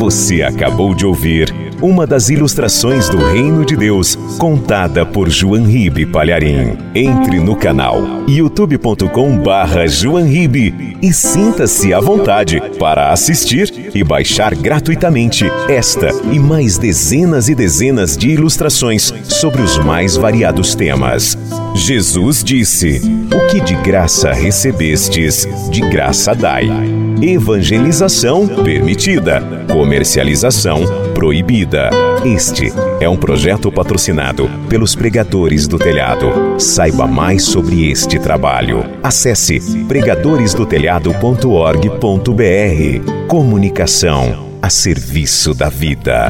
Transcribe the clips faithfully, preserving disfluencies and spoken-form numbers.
Você acabou de ouvir uma das ilustrações do Reino de Deus, contada por João Ribe Palharim. Entre no canal youtube ponto com barra João Ribe e sinta-se à vontade para assistir e baixar gratuitamente esta e mais dezenas e dezenas de ilustrações sobre os mais variados temas. Jesus disse: "O que de graça recebestes, de graça dai." Evangelização permitida, comercialização proibida. Este é um projeto patrocinado pelos Pregadores do Telhado. Saiba mais sobre este trabalho. Acesse pregadores do telhado ponto org ponto br. Comunicação a serviço da vida.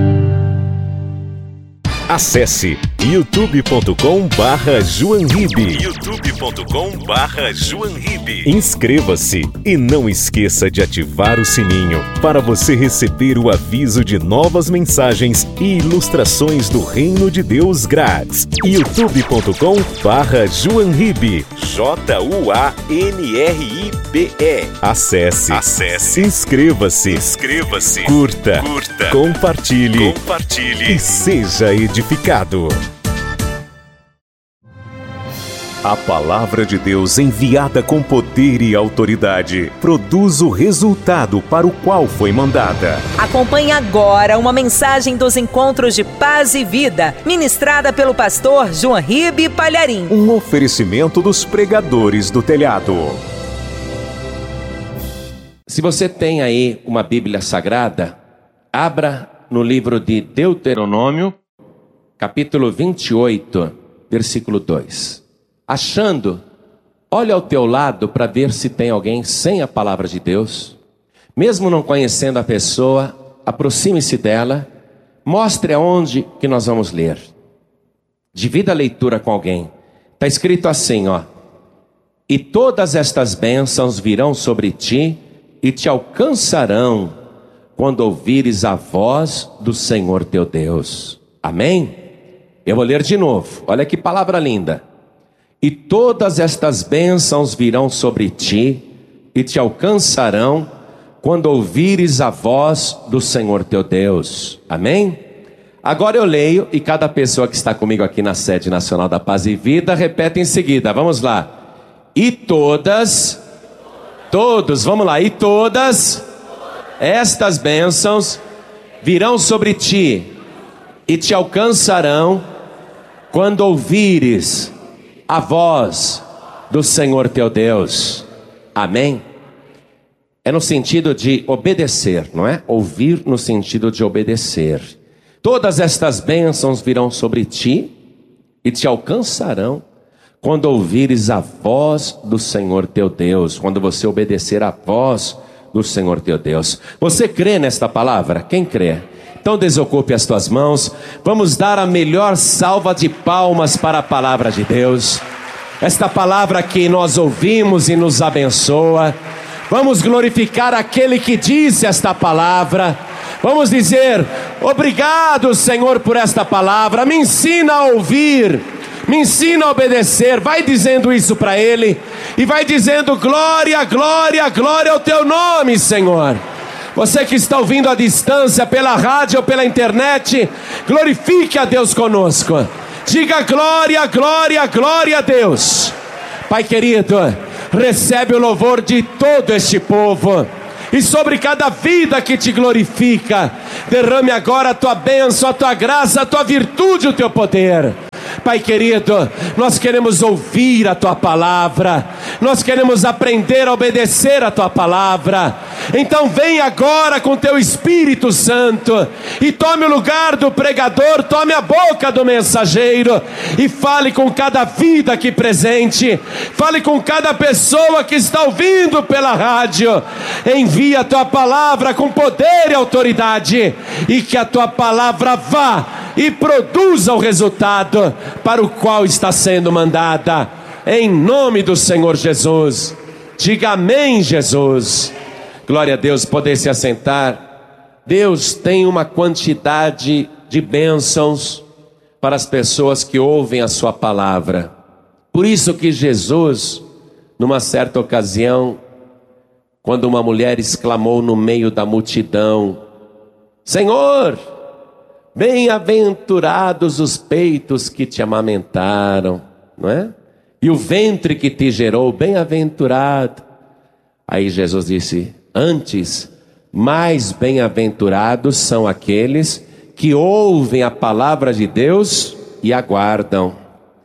Acesse youtube ponto com barra João Ribe. youtube ponto com barra João Ribe. Inscreva-se e não esqueça de ativar o sininho para você receber o aviso de novas mensagens e ilustrações do Reino de Deus grátis. youtube ponto com barra João Ribe. J U A N R I B E. Acesse. Acesse. Inscreva-se. Inscreva-se. Curta. Curta. Compartilhe. Compartilhe. E seja edificado. A palavra de Deus, enviada com poder e autoridade, produz o resultado para o qual foi mandada. Acompanhe agora uma mensagem dos Encontros de Paz e Vida, ministrada pelo pastor João Ribe Palharim. Um oferecimento dos Pregadores do Telhado. Se você tem aí uma Bíblia Sagrada, abra no livro de Deuteronômio, capítulo vinte e oito, versículo dois. Achando, olha ao teu lado para ver se tem alguém sem a palavra de Deus. Mesmo não conhecendo a pessoa, aproxime-se dela, mostre aonde que nós vamos ler. Divida a leitura com alguém. Está escrito assim, ó: "E todas estas bênçãos virão sobre ti e te alcançarão quando ouvires a voz do Senhor teu Deus." Amém? Eu vou ler de novo. Olha que palavra linda. "E todas estas bênçãos virão sobre ti e te alcançarão quando ouvires a voz do Senhor teu Deus." Amém? Agora eu leio e cada pessoa que está comigo aqui na sede nacional da Paz e Vida repete em seguida. Vamos lá. "E todas, todos, vamos lá. E todas estas bênçãos virão sobre ti e te alcançarão quando ouvires a voz do Senhor teu Deus." Amém? É no sentido de obedecer, não é? Ouvir no sentido de obedecer. "Todas estas bênçãos virão sobre ti e te alcançarão quando ouvires a voz do Senhor teu Deus." Quando você obedecer a voz do Senhor teu Deus. Você crê nesta palavra? Quem crê? Então desocupe as tuas mãos. Vamos dar a melhor salva de palmas para a palavra de Deus. Esta palavra que nós ouvimos e nos abençoa. Vamos glorificar aquele que disse esta palavra. Vamos dizer: "Obrigado, Senhor, por esta palavra. Me ensina a ouvir, me ensina a obedecer." Vai dizendo isso para Ele. E vai dizendo: "Glória, glória, glória ao teu nome, Senhor." Você que está ouvindo à distância, pela rádio ou pela internet, glorifique a Deus conosco. Diga: "Glória, glória, glória a Deus." Pai querido, recebe o louvor de todo este povo. E sobre cada vida que te glorifica, derrame agora a tua bênção, a tua graça, a tua virtude, o teu poder. Pai querido, nós queremos ouvir a tua palavra, nós queremos aprender a obedecer a tua palavra. Então vem agora com teu Espírito Santo e tome o lugar do pregador, tome a boca do mensageiro e fale com cada vida aqui presente, fale com cada pessoa que está ouvindo pela rádio. Envia a tua palavra com poder e autoridade, e que a tua palavra vá e produza o resultado para o qual está sendo mandada, em nome do Senhor Jesus. Diga amém, Jesus. Glória a Deus. Poder se assentar. Deus tem uma quantidade de bênçãos para as pessoas que ouvem a sua palavra. Por isso que Jesus, numa certa ocasião, quando uma mulher exclamou no meio da multidão: Senhor, bem-aventurados os peitos que te amamentaram, não é? E o ventre que te gerou, bem-aventurado. Aí Jesus disse, antes, mais bem-aventurados são aqueles que ouvem a palavra de Deus e aguardam.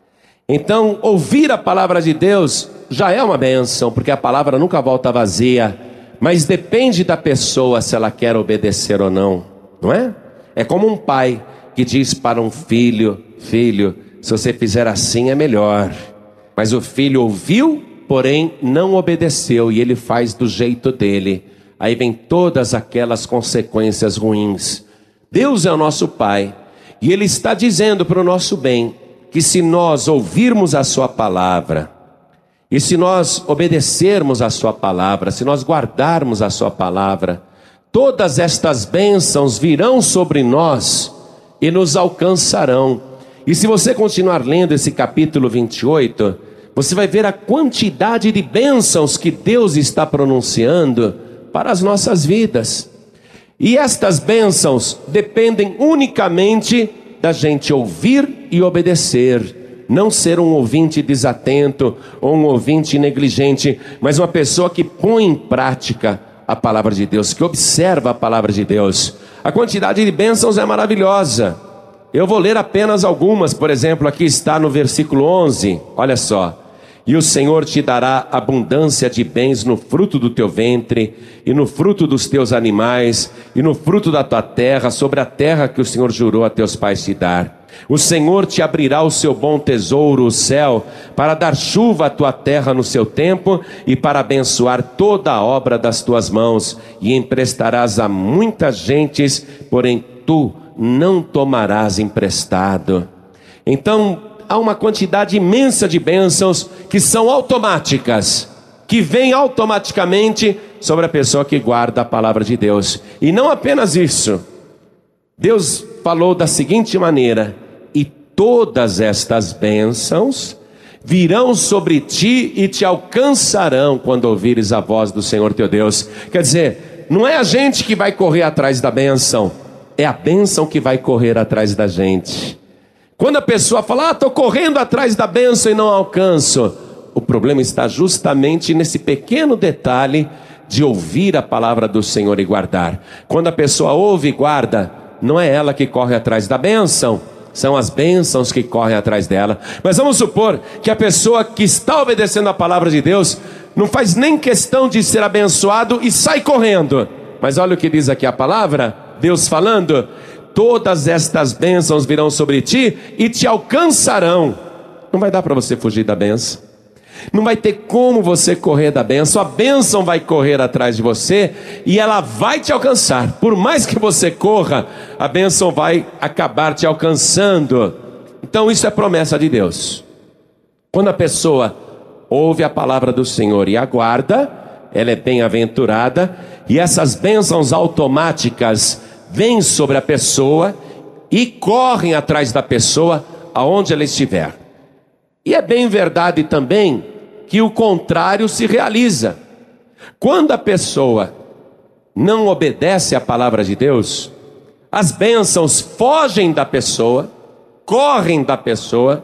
Então, ouvir a palavra de Deus já é uma bênção, porque a palavra nunca volta vazia, mas depende da pessoa se ela quer obedecer ou não, não é? É como um pai que diz para um filho, filho, se você fizer assim é melhor. Mas o filho ouviu, porém não obedeceu, e ele faz do jeito dele. Aí vem todas aquelas consequências ruins. Deus é o nosso Pai, e Ele está dizendo para o nosso bem, que se nós ouvirmos a sua palavra, e se nós obedecermos a sua palavra, se nós guardarmos a sua palavra, todas estas bênçãos virão sobre nós e nos alcançarão. E se você continuar lendo esse capítulo vinte e oito, você vai ver a quantidade de bênçãos que Deus está pronunciando para as nossas vidas. E estas bênçãos dependem unicamente da gente ouvir e obedecer. Não ser um ouvinte desatento ou um ouvinte negligente, mas uma pessoa que põe em prática a palavra de Deus, que observa a palavra de Deus. A quantidade de bênçãos é maravilhosa. Eu vou ler apenas algumas. Por exemplo, aqui está no versículo onze, olha só. E o Senhor te dará abundância de bens no fruto do teu ventre, e no fruto dos teus animais, e no fruto da tua terra, sobre a terra que o Senhor jurou a teus pais te dar. O Senhor te abrirá o seu bom tesouro, o céu, para dar chuva à tua terra no seu tempo, e para abençoar toda a obra das tuas mãos, e emprestarás a muitas gentes, porém tu não tomarás emprestado. Então, há uma quantidade imensa de bênçãos que são automáticas, que vêm automaticamente sobre a pessoa que guarda a palavra de Deus. E não apenas isso, Deus falou da seguinte maneira: e todas estas bênçãos virão sobre ti e te alcançarão quando ouvires a voz do Senhor teu Deus. Quer dizer, não é a gente que vai correr atrás da bênção, é a bênção que vai correr atrás da gente. Quando a pessoa fala, ah, estou correndo atrás da bênção e não alcanço, o problema está justamente nesse pequeno detalhe de ouvir a palavra do Senhor e guardar. Quando a pessoa ouve e guarda, não é ela que corre atrás da bênção, são as bênçãos que correm atrás dela. Mas vamos supor que a pessoa que está obedecendo a palavra de Deus não faz nem questão de ser abençoado e sai correndo. Mas olha o que diz aqui a palavra, Deus falando: todas estas bênçãos virão sobre ti e te alcançarão. Não vai dar para você fugir da bênção, não vai ter como você correr da bênção. A bênção vai correr atrás de você e ela vai te alcançar. Por mais que você corra, a bênção vai acabar te alcançando. Então isso é promessa de Deus. Quando a pessoa ouve a palavra do Senhor e aguarda, ela é bem-aventurada, e essas bênçãos automáticas vêm sobre a pessoa e correm atrás da pessoa aonde ela estiver. E é bem verdade também que o contrário se realiza. Quando a pessoa não obedece à palavra de Deus, as bênçãos fogem da pessoa, correm da pessoa,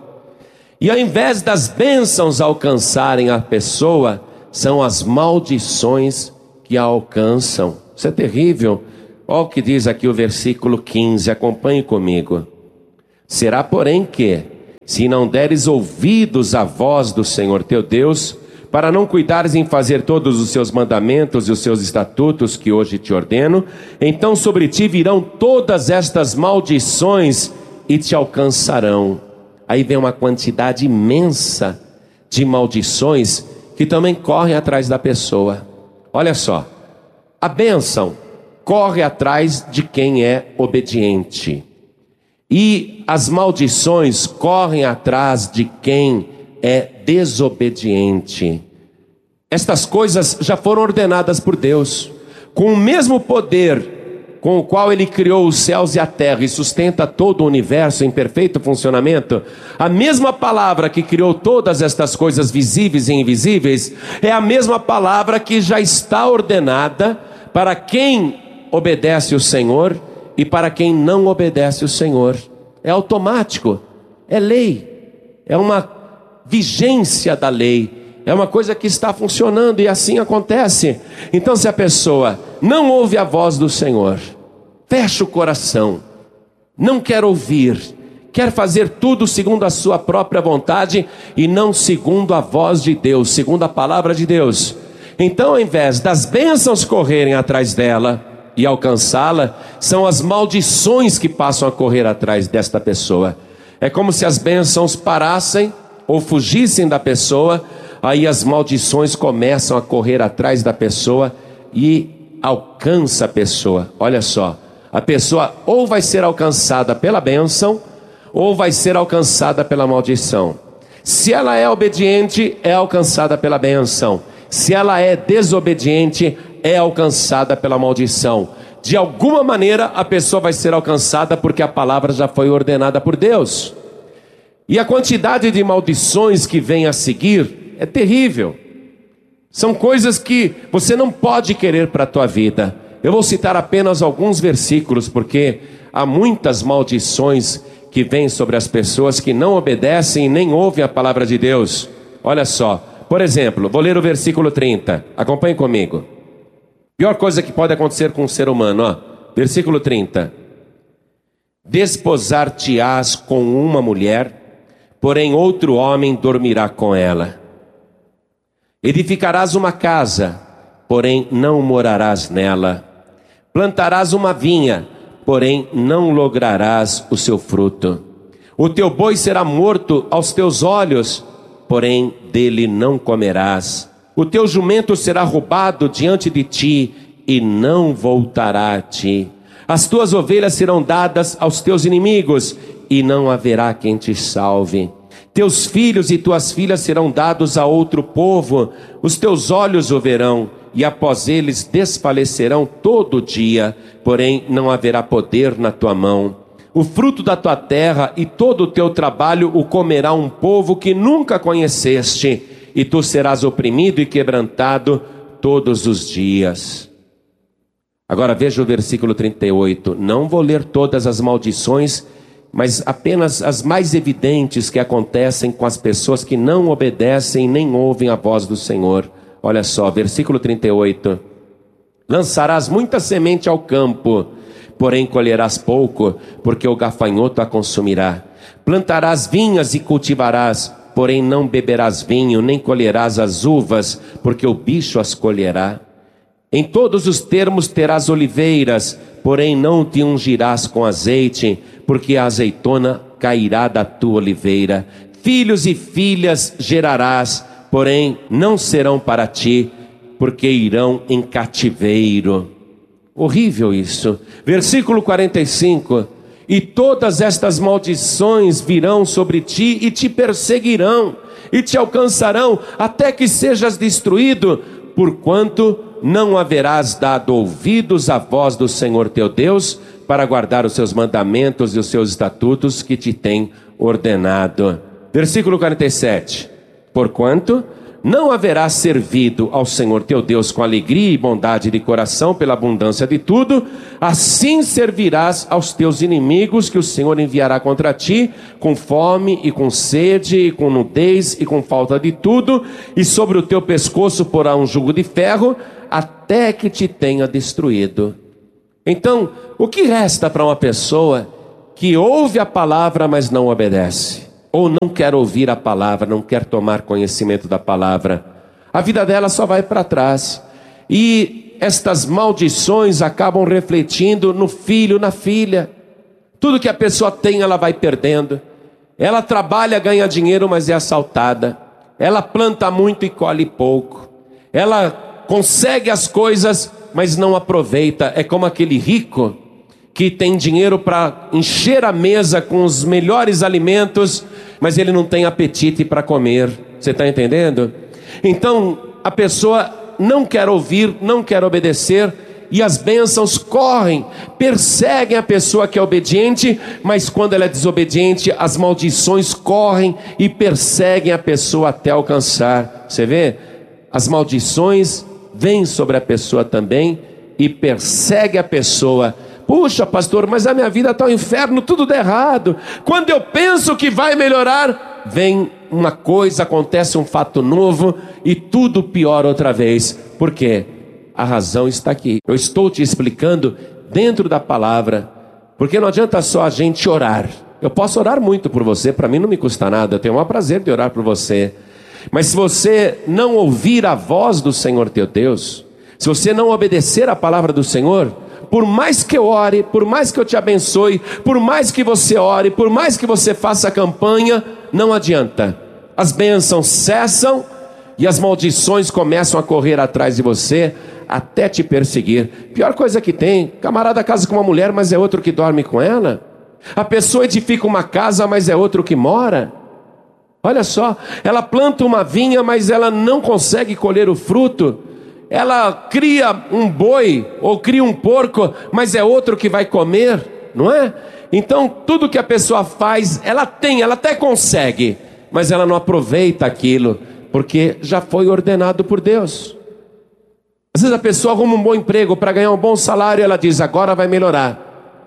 e ao invés das bênçãos alcançarem a pessoa, são as maldições que a alcançam. Isso é terrível. Olha o que diz aqui o versículo quinze, acompanhe comigo. Será, porém, que, se não deres ouvidos à voz do Senhor teu Deus, para não cuidares em fazer todos os seus mandamentos e os seus estatutos que hoje te ordeno, então sobre ti virão todas estas maldições e te alcançarão. Aí vem uma quantidade imensa de maldições que também correm atrás da pessoa. Olha só, a bênção corre atrás de quem é obediente, e as maldições correm atrás de quem é desobediente. Estas coisas já foram ordenadas por Deus, com o mesmo poder com o qual Ele criou os céus e a terra e sustenta todo o universo em perfeito funcionamento. A mesma palavra que criou todas estas coisas visíveis e invisíveis é a mesma palavra que já está ordenada para quem obedece o Senhor e para quem não obedece o Senhor. É automático, é lei, é uma vigência da lei, é uma coisa que está funcionando e assim acontece. Então, se a pessoa não ouve a voz do Senhor, fecha o coração, não quer ouvir, quer fazer tudo segundo a sua própria vontade e não segundo a voz de Deus, segundo a palavra de Deus, então, ao invés das bênçãos correrem atrás dela e alcançá-la, são as maldições que passam a correr atrás desta pessoa. É como se as bênçãos parassem ou fugissem da pessoa, aí as maldições começam a correr atrás da pessoa e alcança a pessoa. Olha só, a pessoa ou vai ser alcançada pela bênção, ou vai ser alcançada pela maldição. Se ela é obediente, é alcançada pela bênção. Se ela é desobediente, é alcançada pela maldição. De alguma maneira a pessoa vai ser alcançada, porque a palavra já foi ordenada por Deus. E a quantidade de maldições que vem a seguir é terrível. São coisas que você não pode querer para a tua vida. Eu vou citar apenas alguns versículos, porque há muitas maldições que vêm sobre as pessoas que não obedecem e nem ouvem a palavra de Deus. Olha só. Por exemplo, vou ler o versículo trinta, acompanhe comigo. Pior coisa que pode acontecer com um ser humano, ó. Versículo trinta. Desposar-te-ás com uma mulher, porém outro homem dormirá com ela. Edificarás uma casa, porém não morarás nela. Plantarás uma vinha, porém não lograrás o seu fruto. O teu boi será morto aos teus olhos, porém dele não comerás. O teu jumento será roubado diante de ti e não voltará a ti. As tuas ovelhas serão dadas aos teus inimigos e não haverá quem te salve. Teus filhos e tuas filhas serão dados a outro povo. Os teus olhos o verão e após eles desfalecerão todo dia, porém não haverá poder na tua mão. O fruto da tua terra e todo o teu trabalho o comerá um povo que nunca conheceste, e tu serás oprimido e quebrantado todos os dias. Agora veja o versículo trinta e oito. Não vou ler todas as maldições, mas apenas as mais evidentes que acontecem com as pessoas que não obedecem nem ouvem a voz do Senhor. Olha só, versículo trinta e oito. Lançarás muita semente ao campo, porém colherás pouco, porque o gafanhoto a consumirá. Plantarás vinhas e cultivarás, porém não beberás vinho, nem colherás as uvas, porque o bicho as colherá. Em todos os termos terás oliveiras, porém não te ungirás com azeite, porque a azeitona cairá da tua oliveira. Filhos e filhas gerarás, porém não serão para ti, porque irão em cativeiro. Horrível isso. Versículo quarenta e cinco. E todas estas maldições virão sobre ti e te perseguirão e te alcançarão até que sejas destruído, porquanto não haverás dado ouvidos à voz do Senhor teu Deus para guardar os seus mandamentos e os seus estatutos que te tem ordenado. Versículo quarenta e sete. Porquanto não haverás servido ao Senhor teu Deus com alegria e bondade de coração pela abundância de tudo, assim servirás aos teus inimigos que o Senhor enviará contra ti, com fome e com sede e com nudez e com falta de tudo, e sobre o teu pescoço porá um jugo de ferro, até que te tenha destruído. Então, o que resta para uma pessoa que ouve a palavra, mas não obedece? Ou não quer ouvir a palavra, não quer tomar conhecimento da palavra? A vida dela só vai para trás. E estas maldições acabam refletindo no filho, na filha. Tudo que a pessoa tem, ela vai perdendo. Ela trabalha, ganha dinheiro, mas é assaltada. Ela planta muito e colhe pouco. Ela consegue as coisas, mas não aproveita. É como aquele rico que tem dinheiro para encher a mesa com os melhores alimentos, mas ele não tem apetite para comer. Você está entendendo? Então a pessoa não quer ouvir, não quer obedecer, e as bênçãos correm, perseguem a pessoa que é obediente, mas quando ela é desobediente, as maldições correm e perseguem a pessoa até alcançar. Você vê? As maldições vêm sobre a pessoa também e perseguem a pessoa, Puxa, pastor, mas a minha vida está um inferno, tudo dá errado. Quando eu penso que vai melhorar, vem uma coisa, acontece um fato novo e tudo piora outra vez. Por quê? A razão está aqui. Eu estou te explicando dentro da palavra, porque não adianta só a gente orar. Eu posso orar muito por você, para mim não me custa nada, eu tenho o maior prazer de orar por você. Mas se você não ouvir a voz do Senhor teu Deus, se você não obedecer a palavra do Senhor, por mais que eu ore, por mais que eu te abençoe, por mais que você ore, por mais que você faça campanha, não adianta. As bênçãos cessam e as maldições começam a correr atrás de você, até te perseguir. Pior coisa que tem, camarada casa com uma mulher, mas é outro que dorme com ela. A pessoa edifica uma casa, mas é outro que mora. Olha só, ela planta uma vinha, mas ela não consegue colher o fruto. Ela cria um boi ou cria um porco, mas é outro que vai comer, não é? Então tudo que a pessoa faz, ela tem, ela até consegue, mas ela não aproveita aquilo, porque já foi ordenado por Deus. Às vezes a pessoa arruma um bom emprego para ganhar um bom salário, ela diz, agora vai melhorar.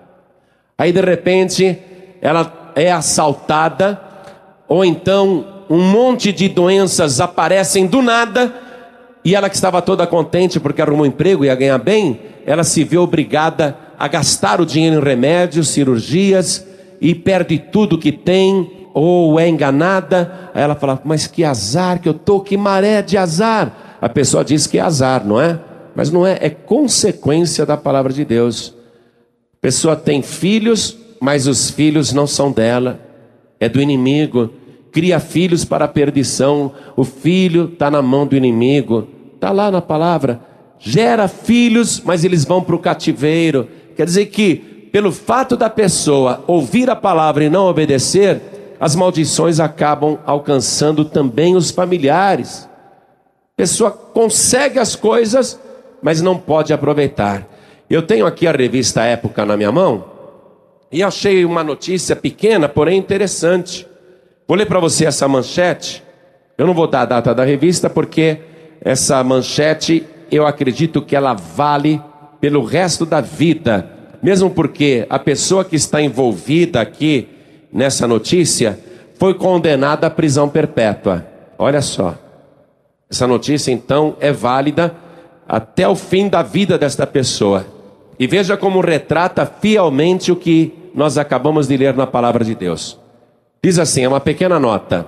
Aí de repente ela é assaltada, ou então um monte de doenças aparecem do nada, e ela que estava toda contente porque arrumou um emprego e ia ganhar bem, ela se vê obrigada a gastar o dinheiro em remédios, cirurgias, e perde tudo que tem, ou é enganada. Aí ela fala, mas que azar que eu tô, que maré de azar. A pessoa diz que é azar, não é? Mas não é, é consequência da palavra de Deus. A pessoa tem filhos, mas os filhos não são dela, é do inimigo. Cria filhos para a perdição, o filho está na mão do inimigo, está lá na palavra. Gera filhos, mas eles vão para o cativeiro. Quer dizer que, pelo fato da pessoa ouvir a palavra e não obedecer, as maldições acabam alcançando também os familiares. A pessoa consegue as coisas, mas não pode aproveitar. Eu tenho aqui a revista Época na minha mão, e achei uma notícia pequena, porém interessante. Vou ler para você essa manchete. Eu não vou dar a data da revista, porque essa manchete, eu acredito que ela vale pelo resto da vida. Mesmo porque a pessoa que está envolvida aqui nessa notícia foi condenada à prisão perpétua. Olha só. Essa notícia então é válida até o fim da vida desta pessoa. E veja como retrata fielmente o que nós acabamos de ler na palavra de Deus. Diz assim, é uma pequena nota.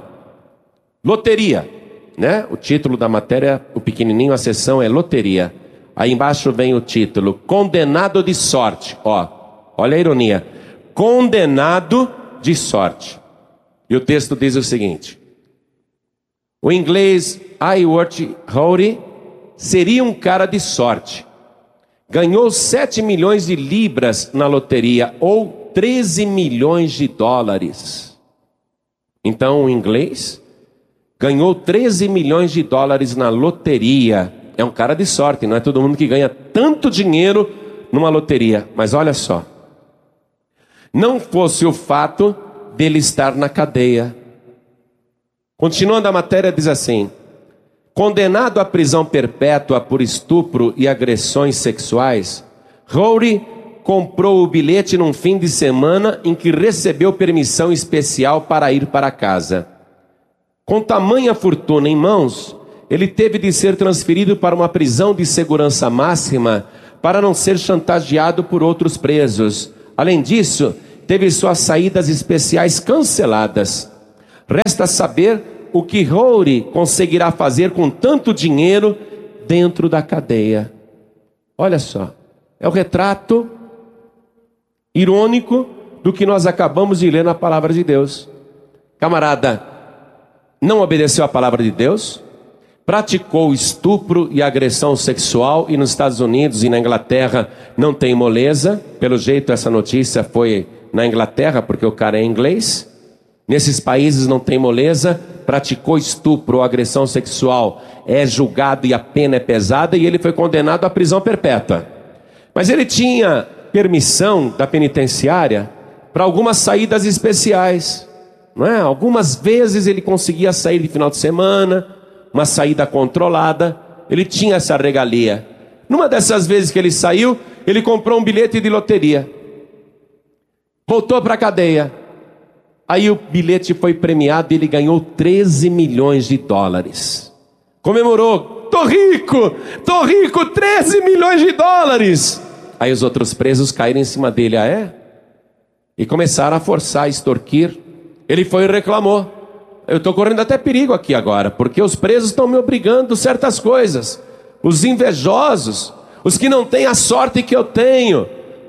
Loteria, né? O título da matéria, o pequenininho, a seção é loteria. Aí embaixo vem o título, condenado de sorte. Ó, olha a ironia. Condenado de sorte. E o texto diz o seguinte. O inglês Iwart Howry seria um cara de sorte. Ganhou sete milhões de libras na loteria, ou treze milhões de dólares. Então o inglês ganhou treze milhões de dólares na loteria. É um cara de sorte, não é todo mundo que ganha tanto dinheiro numa loteria. Mas olha só, não fosse o fato dele estar na cadeia. Continuando a matéria diz assim, condenado à prisão perpétua por estupro e agressões sexuais, Howry comprou o bilhete num fim de semana em que recebeu permissão especial para ir para casa. Com tamanha fortuna em mãos, ele teve de ser transferido para uma prisão de segurança máxima para não ser chantageado por outros presos. Além disso, teve suas saídas especiais canceladas. Resta saber o que Howry conseguirá fazer com tanto dinheiro dentro da cadeia. Olha só, é o retrato irônico do que nós acabamos de ler na palavra de Deus. Camarada, não obedeceu a palavra de Deus, praticou estupro e agressão sexual, e nos Estados Unidos e na Inglaterra não tem moleza. Pelo jeito essa notícia foi na Inglaterra, porque o cara é inglês. Nesses países não tem moleza, praticou estupro ou agressão sexual, é julgado e a pena é pesada, e ele foi condenado à prisão perpétua. Mas ele tinha permissão da penitenciária para algumas saídas especiais, não é? Algumas vezes ele conseguia sair de final de semana, uma saída controlada, ele tinha essa regalia. Numa dessas vezes que ele saiu, ele comprou um bilhete de loteria. Voltou para a cadeia. Aí o bilhete foi premiado e ele ganhou treze milhões de dólares. Comemorou. Tô rico, tô rico, treze milhões de dólares. Aí os outros presos caíram em cima dele. Ah, é? E começaram a forçar, a extorquir. Ele foi e reclamou. Eu estou correndo até perigo aqui agora, porque os presos estão me obrigando a certas coisas. Os invejosos, os que não têm a sorte que eu tenho.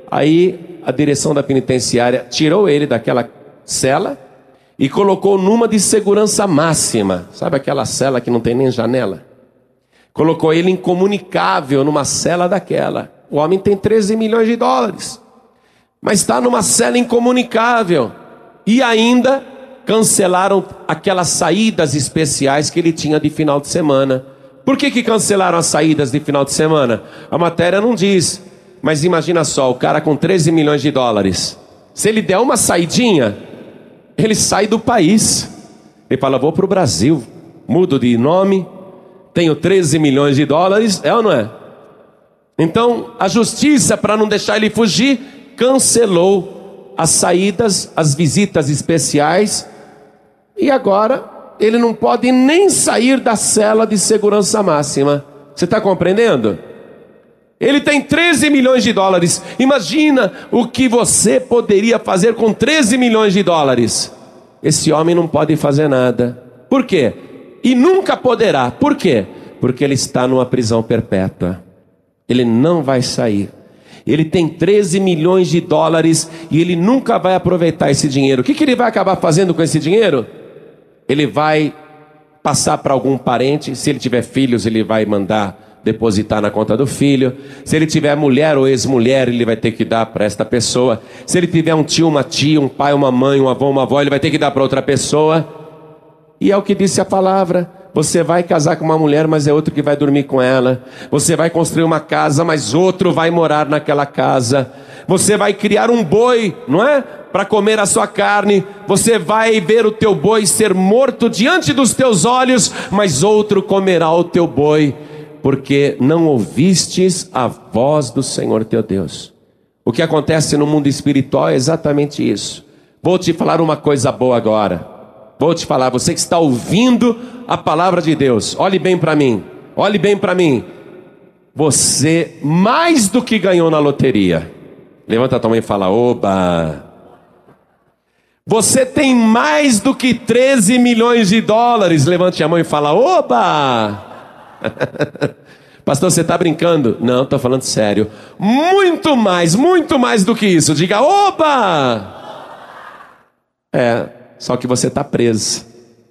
Aí a direção da penitenciária tirou ele daquela cela e colocou numa de segurança máxima. Sabe aquela cela que não tem nem janela? Colocou ele incomunicável numa cela daquela. O homem tem treze milhões de dólares, mas está numa cela incomunicável. E ainda cancelaram aquelas saídas especiais que ele tinha de final de semana. Por que que cancelaram as saídas de final de semana? A matéria não diz. Mas imagina só, o cara com treze milhões de dólares, se ele der uma saidinha, ele sai do país. Ele fala, vou para o Brasil, mudo de nome, tenho treze milhões de dólares, é ou não é? Então a justiça, para não deixar ele fugir, cancelou as saídas, as visitas especiais. E agora ele não pode nem sair da cela de segurança máxima. Você está compreendendo? Ele tem treze milhões de dólares. Imagina o que você poderia fazer com treze milhões de dólares. Esse homem não pode fazer nada. Por quê? E nunca poderá. Por quê? Porque ele está numa prisão perpétua. Ele não vai sair. Ele tem treze milhões de dólares e ele nunca vai aproveitar esse dinheiro. O que que ele vai acabar fazendo com esse dinheiro? Ele vai passar para algum parente. Se ele tiver filhos, ele vai mandar depositar na conta do filho. Se ele tiver mulher ou ex-mulher, ele vai ter que dar para esta pessoa. Se ele tiver um tio, uma tia, um pai, uma mãe, um avô, uma avó, ele vai ter que dar para outra pessoa. E é o que disse a palavra. Você vai casar com uma mulher, mas é outro que vai dormir com ela. Você vai construir uma casa, mas outro vai morar naquela casa. Você vai criar um boi, não é? Para comer a sua carne. Você vai ver o teu boi ser morto diante dos teus olhos, mas outro comerá o teu boi, porque não ouvistes a voz do Senhor teu Deus. O que acontece no mundo espiritual é exatamente isso. Vou te falar uma coisa boa agora. Vou te falar, você que está ouvindo a palavra de Deus, olhe bem para mim, olhe bem para mim. Você mais do que ganhou na loteria. Levanta a tua mão e fala, oba. Você tem mais do que treze milhões de dólares. Levante a mão e fala, oba. Pastor, você está brincando? Não, estou falando sério. Muito mais, muito mais do que isso. Diga, oba! É, só que você está preso.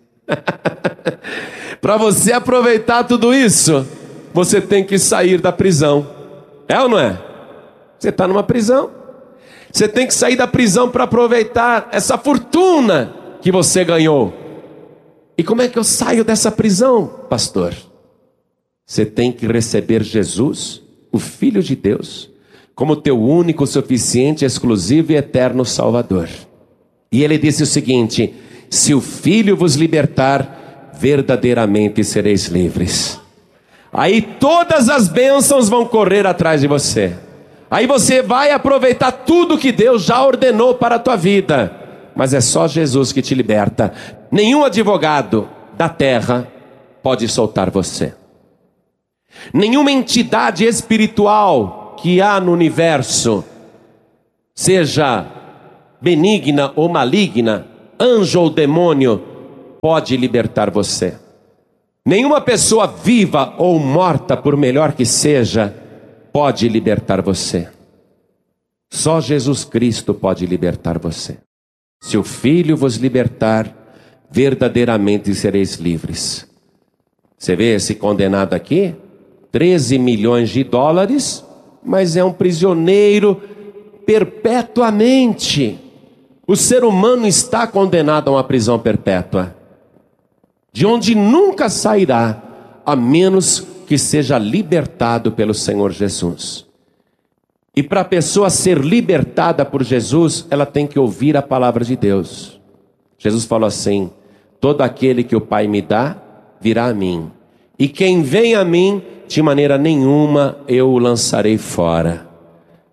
Para você aproveitar tudo isso, você tem que sair da prisão. É ou não é? Você está numa prisão. Você tem que sair da prisão para aproveitar essa fortuna que você ganhou. E como é que eu saio dessa prisão, pastor? Você tem que receber Jesus, o Filho de Deus, como teu único, suficiente, exclusivo e eterno Salvador. E ele disse o seguinte: se o Filho vos libertar, verdadeiramente sereis livres. Aí todas as bênçãos vão correr atrás de você. Aí você vai aproveitar tudo que Deus já ordenou para a tua vida. Mas é só Jesus que te liberta. Nenhum advogado da terra pode soltar você. Nenhuma entidade espiritual que há no universo, seja benigna ou maligna, anjo ou demônio, pode libertar você. Nenhuma pessoa viva ou morta, por melhor que seja, pode libertar você. Só Jesus Cristo pode libertar você. Se o Filho vos libertar, verdadeiramente sereis livres. Você vê esse condenado aqui? treze milhões de dólares, mas é um prisioneiro perpetuamente. O ser humano está condenado a uma prisão perpétua, de onde nunca sairá, a menos que seja libertado pelo Senhor Jesus. E para a pessoa ser libertada por Jesus, ela tem que ouvir a palavra de Deus. Jesus falou assim: todo aquele que o Pai me dá, virá a mim. E quem vem a mim, de maneira nenhuma eu o lançarei fora.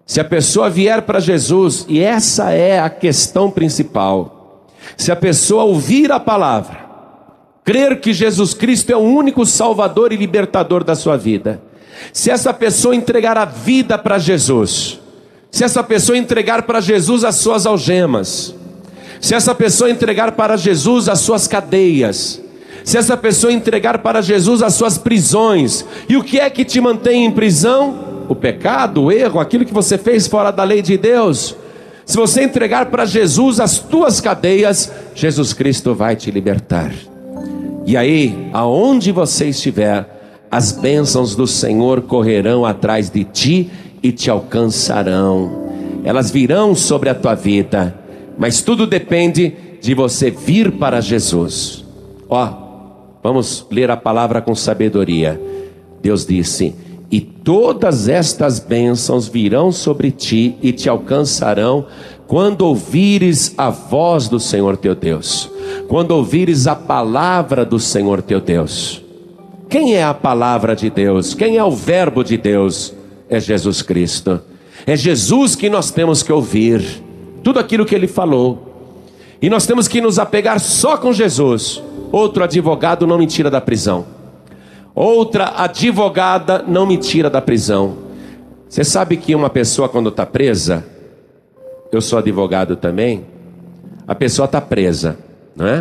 Se a pessoa vier para Jesus, e essa é a questão principal, se a pessoa ouvir a palavra, crer que Jesus Cristo é o único Salvador e libertador da sua vida, se essa pessoa entregar a vida para Jesus, se essa pessoa entregar para Jesus as suas algemas, se essa pessoa entregar para Jesus as suas cadeias, se essa pessoa entregar para Jesus as suas prisões, e o que é que te mantém em prisão? O pecado, o erro, aquilo que você fez fora da lei de Deus. Se você entregar para Jesus as tuas cadeias, Jesus Cristo vai te libertar. E aí, aonde você estiver, as bênçãos do Senhor correrão atrás de ti e te alcançarão. Elas virão sobre a tua vida, mas tudo depende de você vir para Jesus. Ó, vamos ler a palavra com sabedoria. Deus disse: e todas estas bênçãos virão sobre ti e te alcançarão quando ouvires a voz do Senhor teu Deus, quando ouvires a palavra do Senhor teu Deus. Quem é a palavra de Deus? Quem é o verbo de Deus? É Jesus Cristo. É Jesus que nós temos que ouvir tudo aquilo que Ele falou, e nós temos que nos apegar só com Jesus. Outro advogado não me tira da prisão, outra advogada não me tira da prisão. Você sabe que uma pessoa, quando está presa, eu sou advogado também, a pessoa está presa, não é?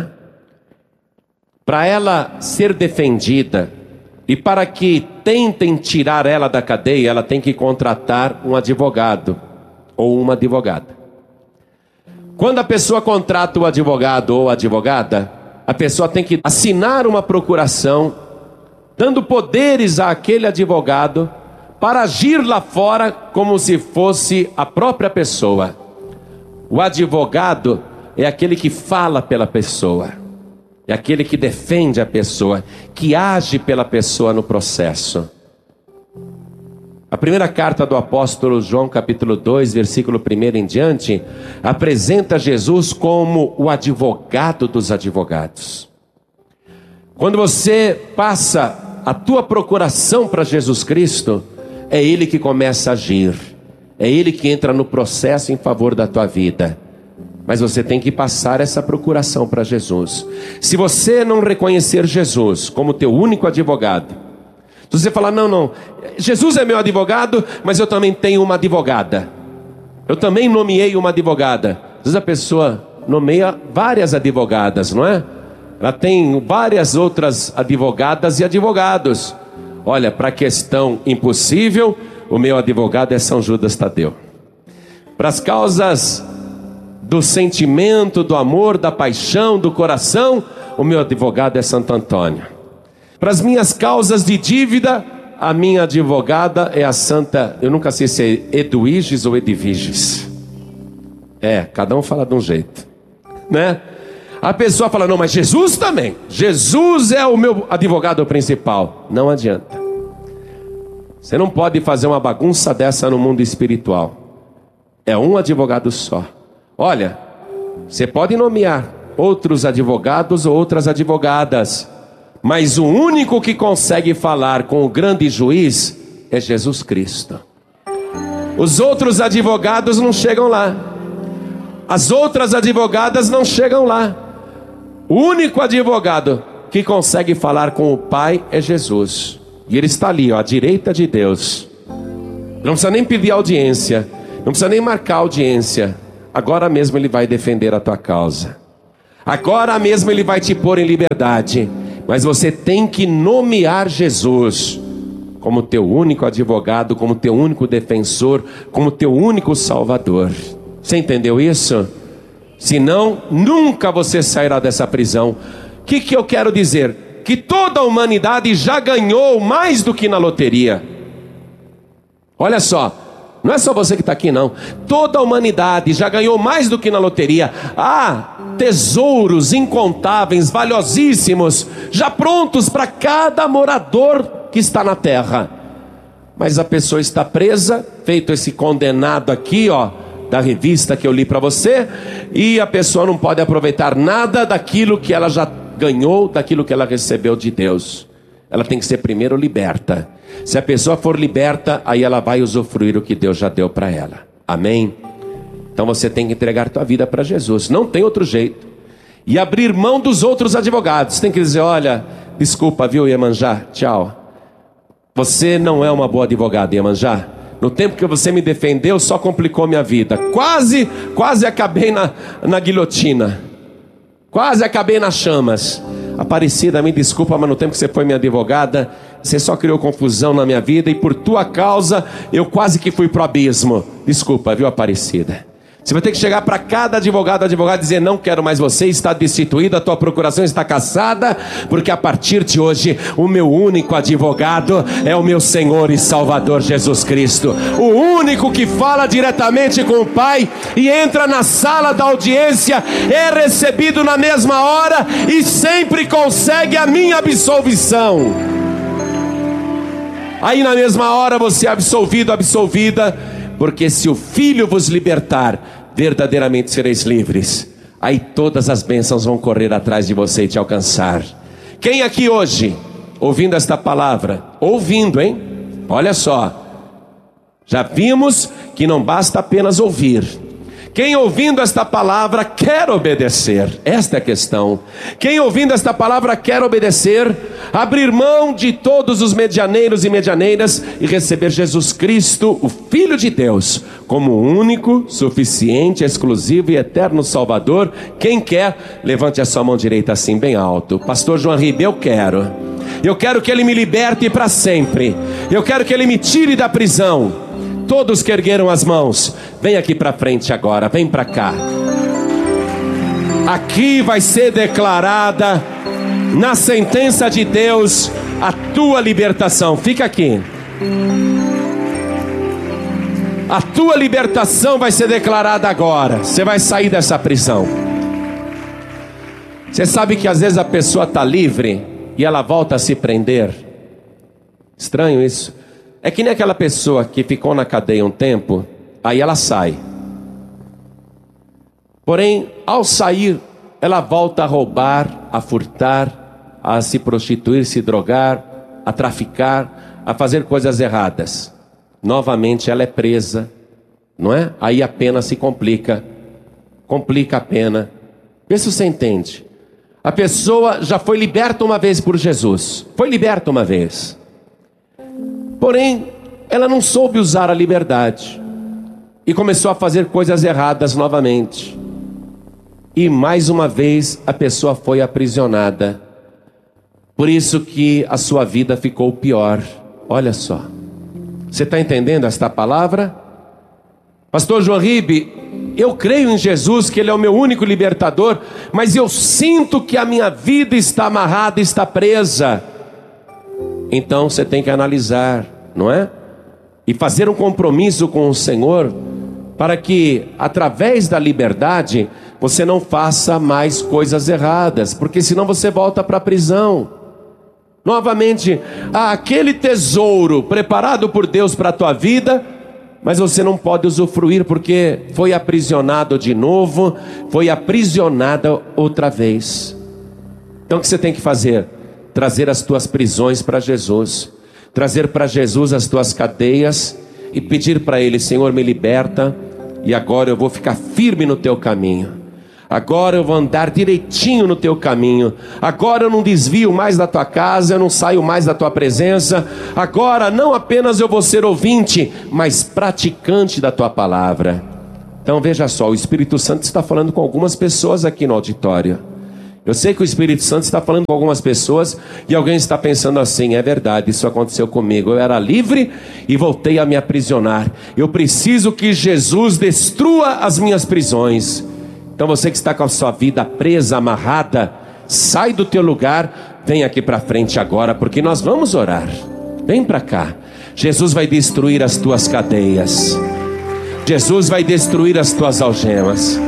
Para ela ser defendida e para que tentem tirar ela da cadeia, ela tem que contratar um advogado ou uma advogada. Quando a pessoa contrata o advogado ou advogada, a pessoa tem que assinar uma procuração, dando poderes àquele advogado para agir lá fora como se fosse a própria pessoa. O advogado é aquele que fala pela pessoa, é aquele que defende a pessoa, que age pela pessoa no processo. A primeira carta do apóstolo João, capítulo dois, versículo um em diante, apresenta Jesus como o advogado dos advogados. Quando você passa a tua procuração para Jesus Cristo, é Ele que começa a agir, é Ele que entra no processo em favor da tua vida. Mas você tem que passar essa procuração para Jesus. Se você não reconhecer Jesus como teu único advogado, se você falar, não, não, Jesus é meu advogado, mas eu também tenho uma advogada, eu também nomeei uma advogada. Às vezes a pessoa nomeia várias advogadas, não é? Ela tem várias outras advogadas e advogados. Olha, para a questão impossível, o meu advogado é São Judas Tadeu. Para as causas do sentimento, do amor, da paixão, do coração, o meu advogado é Santo Antônio. Para as minhas causas de dívida, a minha advogada é a Santa, eu nunca sei se é Edwiges ou Edviges. É, cada um fala de um jeito, né? A pessoa fala, não, mas Jesus também. Jesus é o meu advogado principal. Não adianta. Você não pode fazer uma bagunça dessa no mundo espiritual. É um advogado só. Olha, você pode nomear outros advogados ou outras advogadas, mas o único que consegue falar com o grande juiz é Jesus Cristo. Os outros advogados não chegam lá. As outras advogadas não chegam lá. O único advogado que consegue falar com o Pai é Jesus. E Ele está ali, ó, à direita de Deus. Não precisa nem pedir audiência, não precisa nem marcar audiência. Agora mesmo Ele vai defender a tua causa. Agora mesmo Ele vai te pôr em liberdade. Mas você tem que nomear Jesus como teu único advogado, como teu único defensor, como teu único salvador. Você entendeu isso? Senão, nunca você sairá dessa prisão. O que, que eu quero dizer? Que toda a humanidade já ganhou mais do que na loteria. Olha só. Não é só você que está aqui, não. Toda a humanidade já ganhou mais do que na loteria. Há tesouros incontáveis, valiosíssimos, já prontos para cada morador que está na terra. Mas a pessoa está presa, feito esse condenado aqui, ó, da revista que eu li para você, e a pessoa não pode aproveitar nada daquilo que ela já ganhou, daquilo que ela recebeu de Deus. Ela tem que ser primeiro liberta. Se a pessoa for liberta, aí ela vai usufruir o que Deus já deu para ela. Amém? Então você tem que entregar tua vida para Jesus. Não tem outro jeito. E abrir mão dos outros advogados. Tem que dizer, olha, desculpa, viu, Iemanjá? Tchau. Você não é uma boa advogada, Iemanjá. No tempo que você me defendeu, só complicou minha vida. Quase, quase acabei na, na guilhotina. Quase acabei nas chamas. Aparecida, me desculpa, mas no tempo que você foi minha advogada, você só criou confusão na minha vida, e por tua causa eu quase que fui pro abismo. Desculpa, viu, Aparecida? Você vai ter que chegar para cada advogado, advogado, e dizer, não quero mais você, está destituído, a tua procuração está cassada, porque a partir de hoje, o meu único advogado é o meu Senhor e Salvador Jesus Cristo. O único que fala diretamente com o Pai e entra na sala da audiência, é recebido na mesma hora e sempre consegue a minha absolvição. Aí na mesma hora você é absolvido, absolvida, porque se o Filho vos libertar, verdadeiramente sereis livres. Aí todas as bênçãos vão correr atrás de você e te alcançar. Quem aqui hoje, ouvindo esta palavra, ouvindo, hein? Olha só, já vimos que não basta apenas ouvir. Quem ouvindo esta palavra quer obedecer? Esta é a questão. Quem ouvindo esta palavra quer obedecer, abrir mão de todos os medianeiros e medianeiras e receber Jesus Cristo, o Filho de Deus, como o único, suficiente, exclusivo e eterno Salvador. Quem quer, levante a sua mão direita assim bem alto. Pastor João Ribe, eu quero. Eu quero que Ele me liberte para sempre. Eu quero que Ele me tire da prisão. Todos que ergueram as mãos, vem aqui para frente agora, vem para cá. Aqui vai ser declarada, na sentença de Deus, a tua libertação. Fica aqui. A tua libertação vai ser declarada agora. Você vai sair dessa prisão. Você sabe que às vezes a pessoa está livre e ela volta a se prender. Estranho isso. É que nem aquela pessoa que ficou na cadeia um tempo, aí ela sai. Porém, ao sair, ela volta a roubar, a furtar, a se prostituir, se drogar, a traficar, a fazer coisas erradas. Novamente ela é presa, não é? Aí a pena se complica, complica a pena. Vê se você entende. A pessoa já foi liberta uma vez por Jesus, foi liberta uma vez. Porém, ela não soube usar a liberdade e começou a fazer coisas erradas novamente. E mais uma vez a pessoa foi aprisionada. Por isso que a sua vida ficou pior. Olha só. Você está entendendo esta palavra? Pastor João Ribe, eu creio em Jesus, que Ele é o meu único libertador, mas eu sinto que a minha vida está amarrada, está presa. Então você tem que analisar, não é? E fazer um compromisso com o Senhor, para que através da liberdade você não faça mais coisas erradas, porque senão você volta para a prisão. Novamente, há aquele tesouro preparado por Deus para a tua vida, mas você não pode usufruir porque foi aprisionado de novo, foi aprisionada outra vez. Então o que você tem que fazer? Trazer as tuas prisões para Jesus, trazer para Jesus as tuas cadeias e pedir para Ele: Senhor, me liberta, e agora eu vou ficar firme no teu caminho, agora eu vou andar direitinho no teu caminho, agora eu não desvio mais da tua casa, eu não saio mais da tua presença, agora não apenas eu vou ser ouvinte, mas praticante da tua palavra. Então veja só, o Espírito Santo está falando com algumas pessoas aqui no auditório. Eu sei que o Espírito Santo está falando com algumas pessoas e alguém está pensando assim: é verdade, isso aconteceu comigo. Eu era livre e voltei a me aprisionar. Eu preciso que Jesus destrua as minhas prisões. Então você que está com a sua vida presa, amarrada, sai do teu lugar, vem aqui para frente agora, porque nós vamos orar. Vem para cá. Jesus vai destruir as tuas cadeias. Jesus vai destruir as tuas algemas.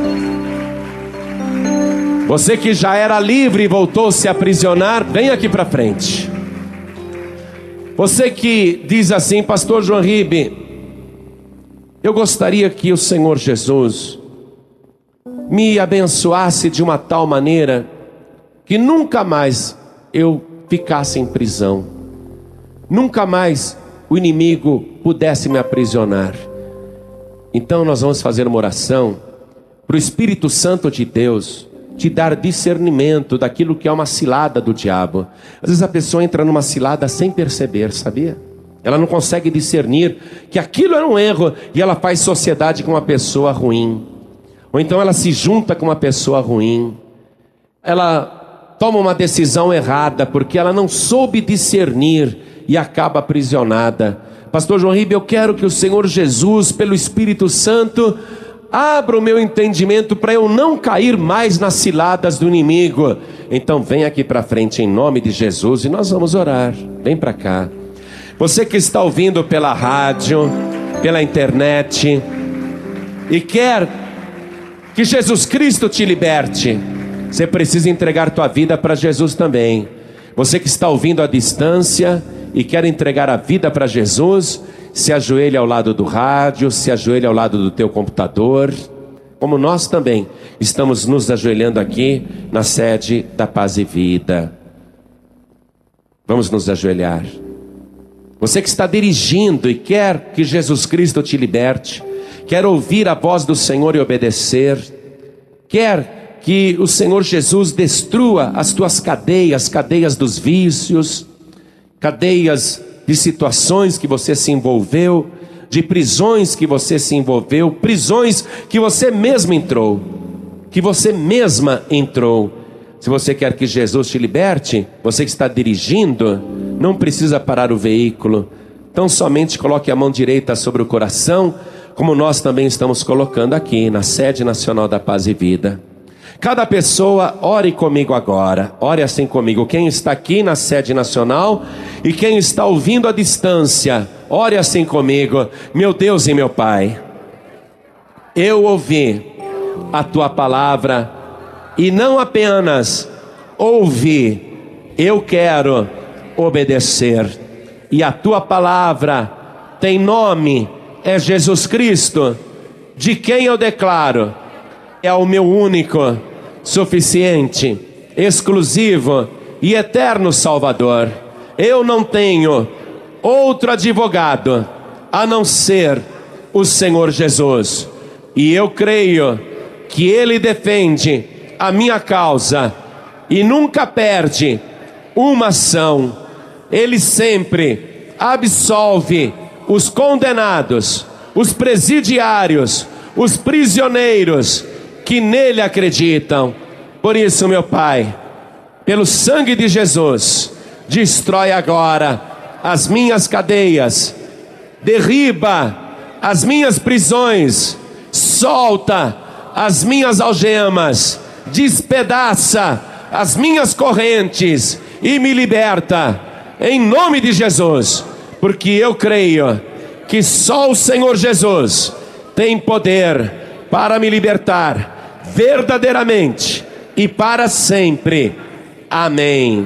Você que já era livre e voltou a se aprisionar, vem aqui para frente. Você que diz assim: Pastor João Ribe, eu gostaria que o Senhor Jesus me abençoasse de uma tal maneira que nunca mais eu ficasse em prisão. nunca mais o inimigo pudesse me aprisionar. Então nós vamos fazer uma oração para o Espírito Santo de Deus te dar discernimento daquilo que é uma cilada do diabo. Às vezes a pessoa entra numa cilada sem perceber, sabia? Ela não consegue discernir que aquilo era um erro e ela faz sociedade com uma pessoa ruim. Ou então ela se junta com uma pessoa ruim. Ela toma uma decisão errada porque ela não soube discernir e acaba aprisionada. Pastor João Ribe, eu quero que o Senhor Jesus, pelo Espírito Santo, abra o meu entendimento para eu não cair mais nas ciladas do inimigo. Então vem aqui para frente em nome de Jesus e nós vamos orar. Vem para cá. Você que está ouvindo pela rádio, pela internet e quer que Jesus Cristo te liberte, você precisa entregar tua vida para Jesus também. Você que está ouvindo à distância e quer entregar a vida para Jesus, se ajoelhe ao lado do rádio, se ajoelhe ao lado do teu computador, como nós também estamos nos ajoelhando aqui na sede da Paz e Vida. Vamos nos ajoelhar. Você que está dirigindo e quer que Jesus Cristo te liberte, quer ouvir a voz do Senhor e obedecer, quer que o Senhor Jesus destrua as tuas cadeias, cadeias dos vícios, cadeias de situações que você se envolveu, de prisões que você se envolveu, prisões que você mesmo entrou, que você mesma entrou. Se você quer que Jesus te liberte, você que está dirigindo, não precisa parar o veículo. Então somente coloque a mão direita sobre o coração, como nós também estamos colocando aqui na sede nacional da Paz e Vida. Cada pessoa, ore comigo agora, ore assim comigo. Quem está aqui na sede nacional e quem está ouvindo à distância, ore assim comigo. Meu Deus e meu Pai, eu ouvi a tua palavra e não apenas ouvi, eu quero obedecer. E a tua palavra tem nome, é Jesus Cristo, de quem eu declaro é o meu único, suficiente, exclusivo e eterno Salvador. Eu não tenho outro advogado a não ser o Senhor Jesus, e eu creio que Ele defende a minha causa e nunca perde uma ação. Ele sempre absolve os condenados, os presidiários, os prisioneiros que nele acreditam. Por isso, meu Pai, pelo sangue de Jesus, destrói agora as minhas cadeias, derriba as minhas prisões, solta as minhas algemas, despedaça as minhas correntes e me liberta, em nome de Jesus, porque eu creio que só o Senhor Jesus tem poder para me libertar verdadeiramente e para sempre. Amém.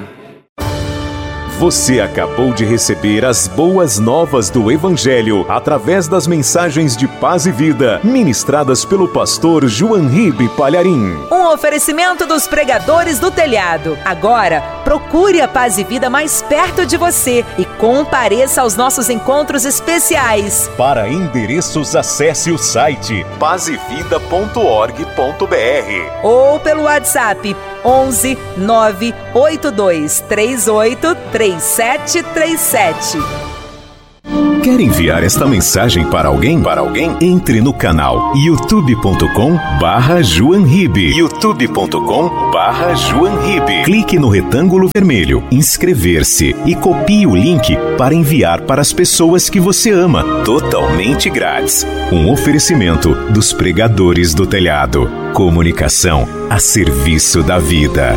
Você acabou de receber as boas novas do Evangelho através das mensagens de Paz e Vida, ministradas pelo pastor João Ribe Palharim. Um oferecimento dos pregadores do telhado. Agora, procure a Paz e Vida mais perto de você e compareça aos nossos encontros especiais. Para endereços, acesse o site paz e vida ponto org ponto br ou pelo WhatsApp onze nove oito dois três oito três sete três sete. Quer enviar esta mensagem para alguém? Para alguém? Entre no canal youtube ponto com barra João Ribe. youtube ponto com barra João Ribe. Clique no retângulo vermelho, inscrever-se e copie o link para enviar para as pessoas que você ama, totalmente grátis. Um oferecimento dos pregadores do telhado. Comunicação a serviço da vida.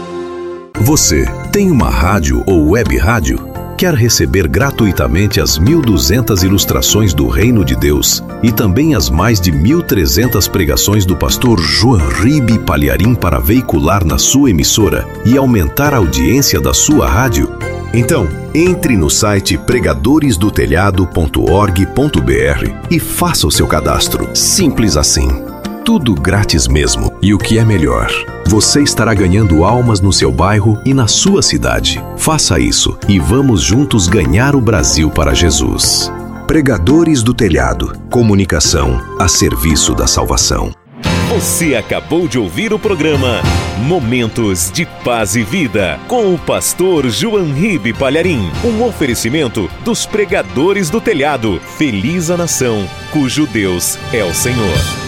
Você tem uma rádio ou web rádio? Quer receber gratuitamente as mil e duzentas ilustrações do Reino de Deus e também as mais de mil e trezentas pregações do pastor João Ribe Palharim para veicular na sua emissora e aumentar a audiência da sua rádio? Então, entre no site pregadores do telhado ponto org ponto br e faça o seu cadastro. Simples assim. Tudo grátis mesmo. E o que é melhor, você estará ganhando almas no seu bairro e na sua cidade. Faça isso e vamos juntos ganhar o Brasil para Jesus. Pregadores do Telhado. Comunicação a serviço da salvação. Você acabou de ouvir o programa Momentos de Paz e Vida, com o pastor João Ribe Palharim. Um oferecimento dos Pregadores do Telhado. Feliz a nação, cujo Deus é o Senhor.